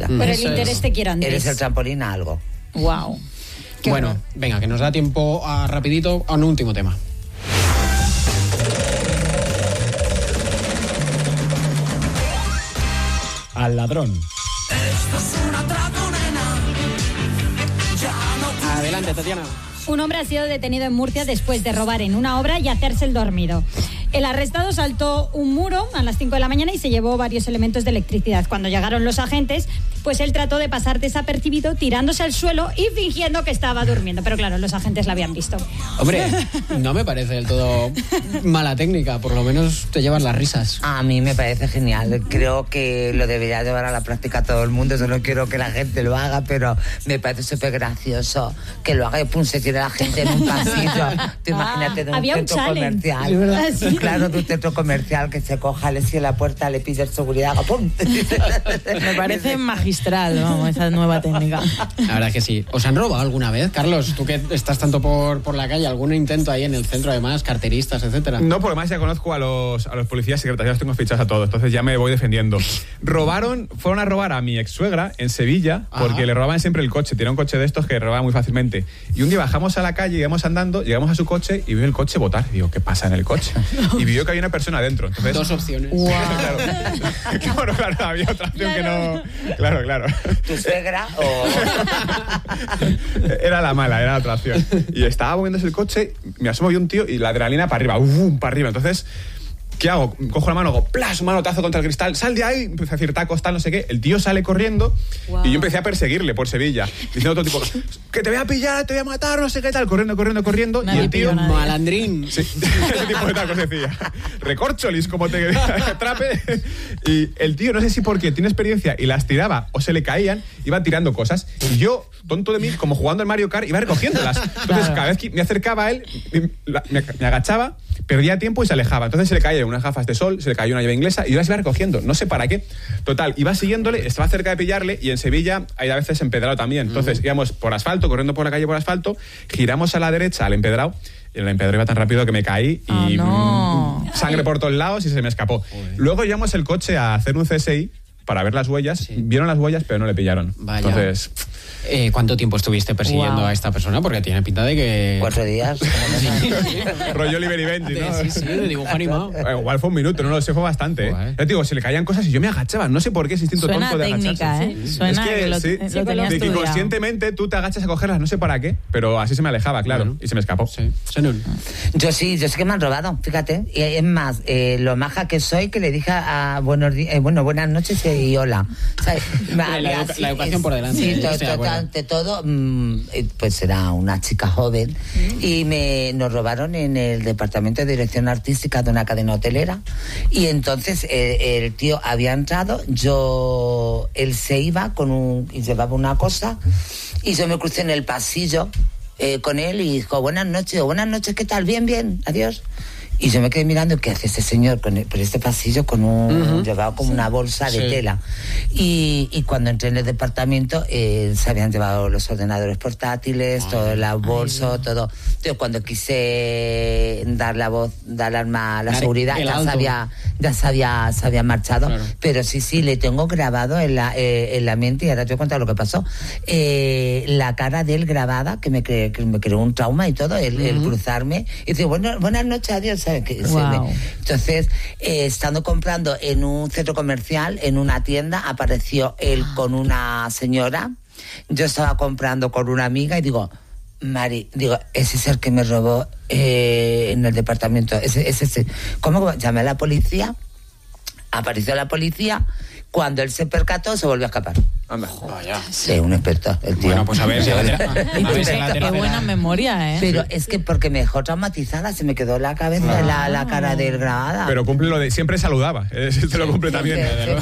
vida. Por el interés te quiero, Andrés. Eres el trampolín a algo. Wow. Bueno, venga, que nos da tiempo rapidito a un último tema. Al ladrón. Adelante, Tatiana. Un hombre ha sido detenido en Murcia después de robar en una obra y hacerse el dormido. El arrestado saltó un muro a las 5 de la mañana y se llevó varios elementos de electricidad. Cuando llegaron los agentes, pues él trató de pasar desapercibido tirándose al suelo y fingiendo que estaba durmiendo. Pero claro, los agentes la habían visto. Hombre, no me parece del todo mala técnica, por lo menos te llevas las risas. A mí me parece genial. Creo que lo debería llevar a la práctica todo el mundo. Solo quiero que la gente lo haga, pero me parece súper gracioso que lo haga y pum, se tire la gente en un pasillo. Tú imagínate de un centro comercial. ¿Sí, verdad? Sí. Claro, de un centro comercial que se coja, le cierre la puerta, le pide seguridad, haga ¡pum! Me parece magistral, vamos, esa nueva técnica. La verdad es que sí. ¿Os han robado alguna vez? Carlos, tú que estás tanto por la calle, ¿algún intento ahí en el centro además, carteristas, etcétera? No, porque además ya conozco a los policías secretos, ya los tengo fichados a todos, entonces ya me voy defendiendo. Fueron a robar a mi ex-suegra en Sevilla, porque le robaban siempre el coche, tenía un coche de estos que robaban muy fácilmente. Y un día bajamos a la calle, íbamos andando, llegamos a su coche y vio el coche botar. Y digo, ¿qué pasa en el coche? Y vio que había una persona dentro. Entonces, dos opciones. Wow. Claro, había otra opción que no... Claro. ¿Tu suegra o...? Era la mala, era la otra opción. Y estaba moviéndose el coche, me asomo y un tío y la adrenalina para arriba, para arriba. Entonces, ¿qué hago? Cojo la mano, hago ¡plas! Un manotazo contra el cristal, sal de ahí, empecé a decir tacos, tal, no sé qué. El tío sale corriendo y yo empecé a perseguirle por Sevilla, diciendo a otro tipo, que te voy a pillar, te voy a matar, no sé qué tal, corriendo. Nadie y el tío, malandrín. Sí, ese tipo de tacos decía. Recorcholis, como te atrape. Y el tío, no sé si porque tiene experiencia y las tiraba o se le caían, iba tirando cosas. Y yo, tonto de mí, como jugando al Mario Kart, iba recogiéndolas. Entonces, cada vez que me acercaba a él, me agachaba, perdía tiempo y se alejaba. Entonces se le caía unas gafas de sol, se le cayó una llave inglesa y yo las iba recogiendo, no sé para qué. Total, iba siguiéndole, estaba cerca de pillarle y en Sevilla hay a veces empedrado también. Entonces íbamos por asfalto, corriendo por la calle por asfalto, giramos a la derecha al empedrado y el empedrado iba tan rápido que me caí y sangre por todos lados y se me escapó. Luego llevamos el coche a hacer un CSI para ver las huellas, vieron las huellas pero no le pillaron. Vaya. Entonces... ¿Cuánto tiempo estuviste persiguiendo a esta persona? Porque tiene pinta de que... 4 días. Rollo Oliver y Benji, ¿no? Sí, de dibujo animado. Igual fue un minuto, no lo sé, fue bastante. Yo digo, se le caían cosas y yo me agachaba. No sé por qué ese instinto Suena tonto de técnica, agacharse. Suena es que lo tenías estudiado. que conscientemente tú te agachas a cogerlas, no sé para qué, pero así se me alejaba, claro, y se me escapó. Sí. Yo sí que me han robado, fíjate. Y es más, lo maja que soy, que le dije a buenas noches y hola. ¿Sabes? La educación por delante. Sí, todo, pues era una chica joven y nos robaron en el departamento de dirección artística de una cadena hotelera y entonces el tío había entrado, él se iba y llevaba una cosa y yo me crucé en el pasillo con él y dijo, buenas noches, ¿qué tal? Bien, adiós. Y yo me quedé mirando, ¿qué hace ese señor por este pasillo llevado como una bolsa de tela? Y cuando entré en el departamento, se habían llevado los ordenadores portátiles, todo el bolso, todo. Entonces, cuando quise dar alarma a la seguridad, ya se había marchado. Claro. Pero sí, le tengo grabado en la mente, y ahora te voy a contar lo que pasó. La cara de él grabada, que me creó un trauma y todo, el cruzarme. Y dice, buenas noches, adiós. Wow. Entonces, estando comprando en un centro comercial, en una tienda, apareció él con una señora. Yo estaba comprando con una amiga y digo, Mari, ese es el que me robó en el departamento. Ese. ¿Cómo? Llamé a la policía, apareció la policía. Cuando él se percató, se volvió a escapar. Anda. Sí, un experto, el tío. Bueno, pues a ver si qué buena memoria, ¿eh? Pero es que porque me dejó traumatizada, se me quedó la cabeza, la cara de él grabada. Pero cumple lo de siempre saludaba. Te lo cumple también.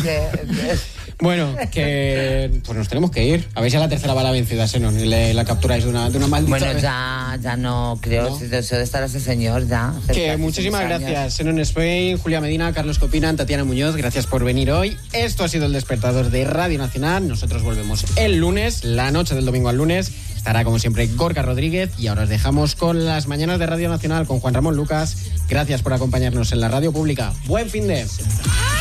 Bueno, que pues nos tenemos que ir. A ver si a la tercera va la vencida, Senon, y la capturáis de una maldita. Bueno, ya no creo. ¿No? Si eso de estar ese señor, ya. Que muchísimas gracias, Senon Spain, Julia Medina, Carlos Copinan, Tatiana Muñoz, gracias por venir hoy. Esto ha sido El Despertador de Radio Nacional. Nosotros volvemos el lunes, la noche del domingo al lunes. Estará como siempre Gorka Rodríguez y ahora os dejamos con las mañanas de Radio Nacional con Juan Ramón Lucas. Gracias por acompañarnos en la radio pública. Buen fin de...